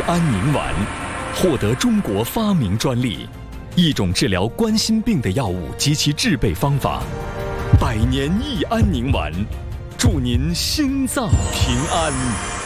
安宁丸，获得中国发明专利，一种治疗冠心病的药物及其制备方法。百年益安宁丸，祝您心脏平安。